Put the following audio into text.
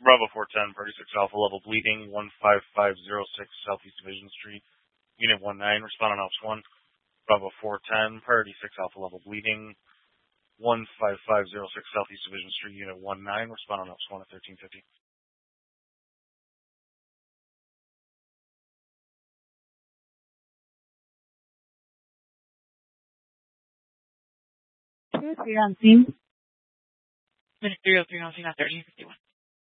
Bravo 410, Party 6 Alpha level bleeding, 15506 Southeast Division Street, Unit 19, respond on Ops 1. Bravo 410, Party 6 Alpha level bleeding, 15506 Southeast Division Street, Unit 19, respond on Ops 1 at 1350. You're on scene. Minute 303 on scene at 1351.